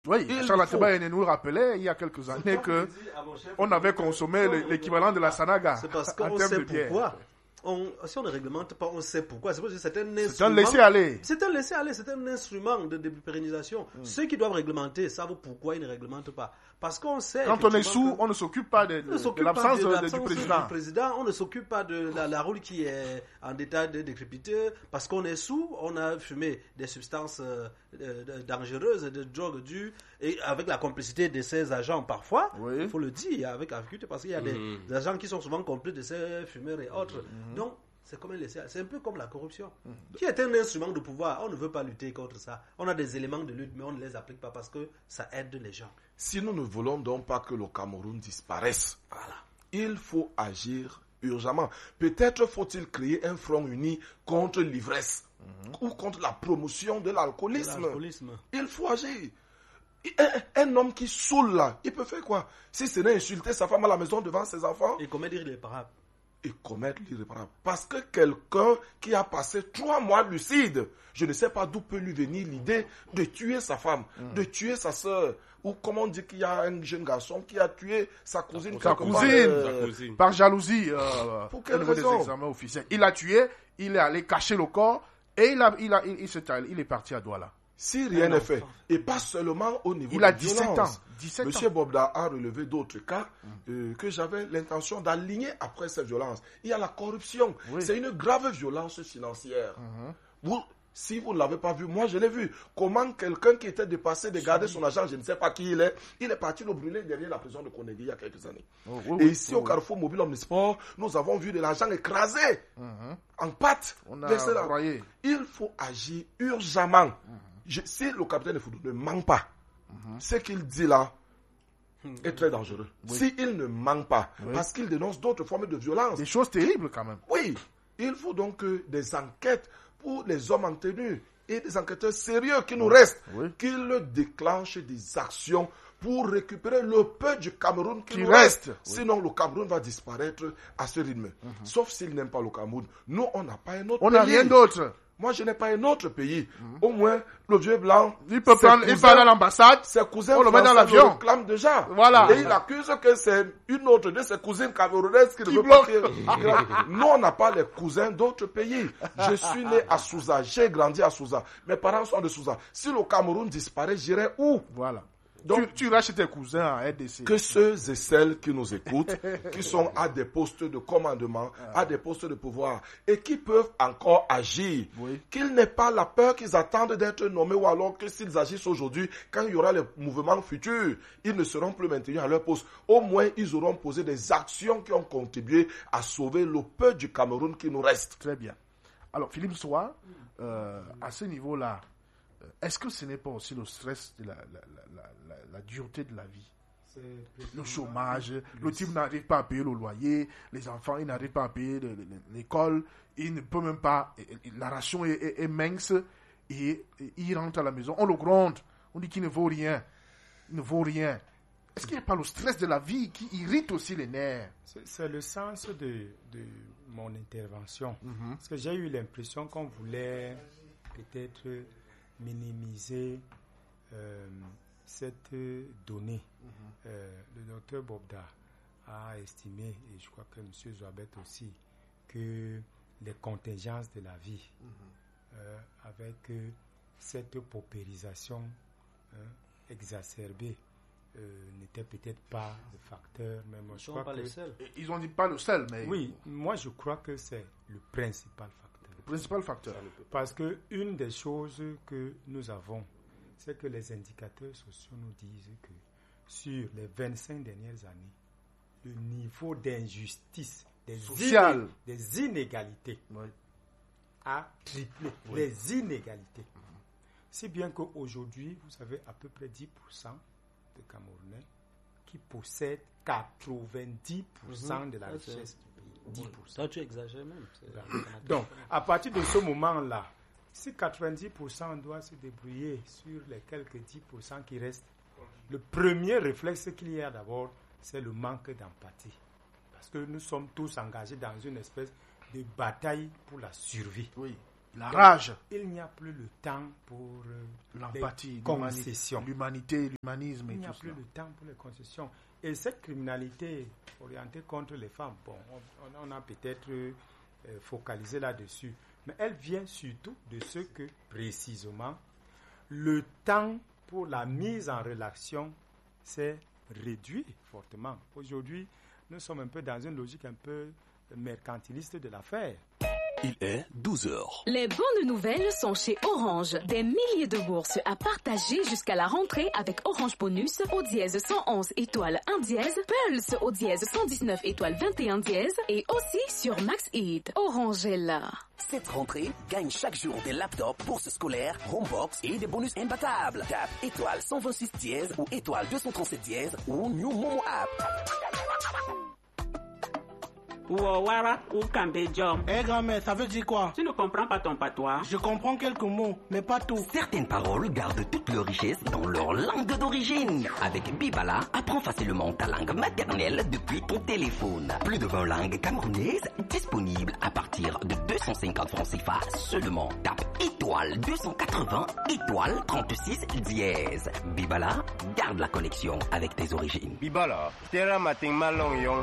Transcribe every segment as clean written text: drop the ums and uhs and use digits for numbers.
Oui, Charles Ateba nous rappelait il y a quelques années qu'on avait consommé l'équivalent de la Sanaga. C'est parce qu'on sait pourquoi. Si on ne réglemente pas, on sait pourquoi. C'est parce que c'est un instrument. C'est un laisser-aller. C'est un laisser-aller, c'est un instrument de pérennisation. Ceux qui doivent réglementer savent pourquoi ils ne réglementent pas. Parce qu'on sait. Quand on est sous, on ne s'occupe pas de l'absence du président. On ne s'occupe pas de la route qui est en état de décrépitude. Parce qu'on est sous, on a fumé des substances dangereuses, des drogues dures, et avec la complicité de ces agents parfois, il faut le dire, avec acuité, parce qu'il y a des agents qui sont souvent complices de ces fumeurs et autres. Donc, c'est comme c'est un peu comme la corruption, qui est un instrument de pouvoir. On ne veut pas lutter contre ça. On a des éléments de lutte, mais on ne les applique pas parce que ça aide les gens. Si nous ne voulons donc pas que le Cameroun disparaisse, il faut agir urgemment. Peut-être faut-il créer un front uni contre l'ivresse ou contre la promotion de l'alcoolisme. Il faut agir. Un homme qui saoule là, il peut faire quoi? Si ce n'est insulter sa femme à la maison devant ses enfants. Et commettre l'irréparable. Parce que quelqu'un qui a passé 3 mois lucide, je ne sais pas d'où peut lui venir l'idée de tuer sa femme, de tuer sa soeur, ou comment on dit qu'il y a un jeune garçon qui a tué sa cousine. Par jalousie. Pour quelle raison? Il a tué, il est allé cacher le corps et il est parti à Douala. Si rien n'est fait, et pas seulement au niveau de la violence. Monsieur Bobda a relevé d'autres cas que j'avais l'intention d'aligner après cette violence. Il y a la corruption. C'est une grave violence financière. Si vous ne l'avez pas vu, moi je l'ai vu. Comment quelqu'un qui était dépassé de garder son argent, je ne sais pas qui il est parti le brûler derrière la prison de Konegi il y a quelques années. Et ici au Carrefour Mobile Omnisport, nous avons vu de l'argent écrasé en pâte. Il faut agir urgemment. Si le capitaine de football ne ment pas, ce qu'il dit là est très dangereux. S'il ne ment pas, parce qu'il dénonce d'autres formes de violence. Des choses terribles quand même. Oui, il faut donc des enquêtes pour les hommes en tenue et des enquêteurs sérieux qui nous restent, qu'ils déclenchent des actions pour récupérer le peu du Cameroun qui nous reste. Sinon, le Cameroun va disparaître à ce rythme. Sauf s'ils n'aiment pas le Cameroun. Nous, on n'a pas un autre pays. On n'a rien d'autre. Moi, je n'ai pas un autre pays. Au moins, le vieux blanc, il peut prendre, il va à l'ambassade, ses cousins on le met dans l'avion. Le réclament déjà. Voilà. Et il accuse que c'est une autre de ses cousines camerounaises qui ne veut pas que... Nous, on n'a pas les cousins d'autres pays. Je suis né à Souza, j'ai grandi à Souza. Mes parents sont de Souza. Si le Cameroun disparaît, j'irai où? Voilà. Donc, tu iras chez tes cousins à RDC. Que ceux et celles qui nous écoutent, qui sont à des postes de commandement, à des postes de pouvoir, et qui peuvent encore agir, qu'ils n'aient pas la peur qu'ils attendent d'être nommés, ou alors que s'ils agissent aujourd'hui, quand il y aura les mouvements futurs, ils ne seront plus maintenus à leur poste. Au moins, ils auront posé des actions qui ont contribué à sauver le peu du Cameroun qui nous reste. Très bien. Alors, Philippe Soa, à ce niveau-là, est-ce que ce n'est pas aussi le stress de la dureté de la vie? Le chômage, le type n'arrive pas à payer le loyer, les enfants ils n'arrivent pas à payer l'école, il ne peut même pas, la ration est mince, et il rentre à la maison, on le gronde, on dit qu'il ne vaut rien, Est-ce qu'il n'y a pas le stress de la vie qui irrite aussi les nerfs? C'est le sens de mon intervention, parce que j'ai eu l'impression qu'on voulait peut-être minimiser cette donnée. Le docteur Bobda a estimé, et je crois que M. Zouabet aussi, que les contingences de la vie, avec cette paupérisation exacerbée, n'étaient peut-être pas le facteur, mais moi je crois pas que... les seuls. Ils ont dit pas le seul, mais... Oui, moi je crois que c'est le principal facteur. Principal facteur. Parce que une des choses que nous avons, c'est que les indicateurs sociaux nous disent que sur les 25 dernières années, le niveau d'injustice, des inégalités a triplé. Les inégalités. Si bien qu'aujourd'hui, vous avez à peu près 10% de Camerounais qui possèdent 90% de la richesse du pays. 10%. Toi, tu exagères même. Donc, à partir de ce moment-là, si 90% doit se débrouiller sur les quelques 10% qui restent, le premier réflexe qu'il y a d'abord, c'est le manque d'empathie. Parce que nous sommes tous engagés dans une espèce de bataille pour la survie. La rage. Il n'y a plus le temps pour l'empathie, les concessions. L'humanité, l'humanisme et tout ça. Il n'y a plus le temps pour les concessions. Et cette criminalité orientée contre les femmes, bon, on a peut-être focalisé là-dessus, mais elle vient surtout de ce que, précisément, le temps pour la mise en relation s'est réduit fortement. Aujourd'hui, nous sommes un peu dans une logique un peu mercantiliste de l'affaire. Il est 12h. Les bonnes nouvelles sont chez Orange. Des milliers de bourses à partager jusqu'à la rentrée avec Orange Bonus au dièse 111 étoile 1 dièse, Pulse au dièse 119 étoile 21 dièse et aussi sur Max Eat. Orange est là. Cette rentrée, gagne chaque jour des laptops, bourses scolaires, homebox et des bonus imbattables. Tape étoile 126 dièse ou étoile 237 dièse ou New Momo App. Ouawara ou Kambejom. Grand-mère, ça veut dire quoi? Tu ne comprends pas ton patois? Je comprends quelques mots, mais pas tout. Certaines paroles gardent toute leur richesse dans leur langue d'origine. Avec Bibala, apprends facilement ta langue maternelle depuis ton téléphone. Plus de 20 langues camerounaises disponibles à partir de 250 francs CFA seulement. Tape étoile 280 étoile 36 dièse. Bibala, garde la connexion avec tes origines. Bibala, terra mating malong yong.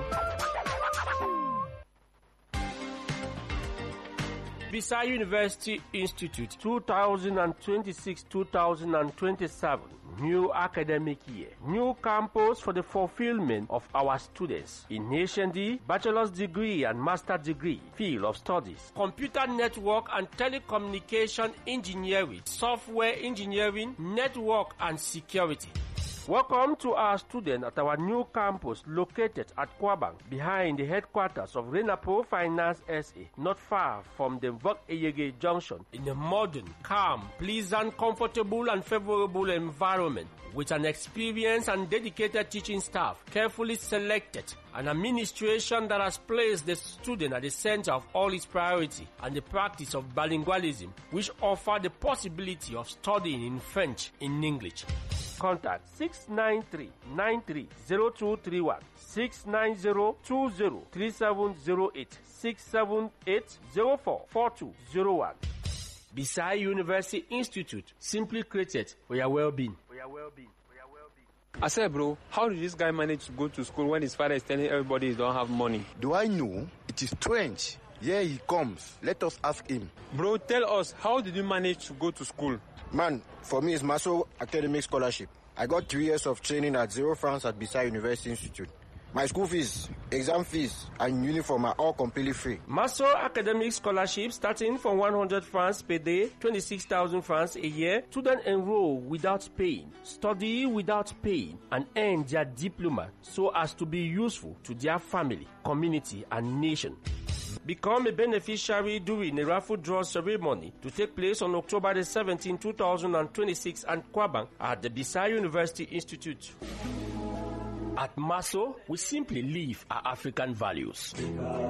Bisai University Institute 2026-2027 new academic year. New campus for the fulfillment of our students in HND, bachelor's degree and master's degree, field of studies, computer network and telecommunication engineering, software engineering, network and security. Welcome to our students at our new campus located at Kwabang, behind the headquarters of Renapo Finance SA, not far from the Vok Eyege Junction, in a modern, calm, pleasant, comfortable and favorable environment, with an experienced and dedicated teaching staff, carefully selected, an administration that has placed the student at the center of all its priority, and the practice of bilingualism, which offer the possibility of studying in French in English. Contact 693-930231, 690-20-3708, 678-04-4201. Bisai University Institute, simply created for your well-being. I said, bro, how did this guy manage to go to school when his father is telling everybody he don't have money? Do I know? It is strange. Here he comes. Let us ask him. Bro, tell us, how did you manage to go to school? Man, for me, it's Maso Academic Scholarship. I got 3 years of training at 0 francs at Bisai University Institute. My school fees, exam fees, and uniform are all completely free. Maso Academic Scholarship starting from 100 francs per day, 26,000 francs a year. Students enroll without paying, study without paying, and earn their diploma so as to be useful to their family, community, and nation. Become a beneficiary during a raffle draw ceremony to take place on October the 17th, 2026 at Kwabang at the Bisai University Institute. At Maso, we simply live our African values.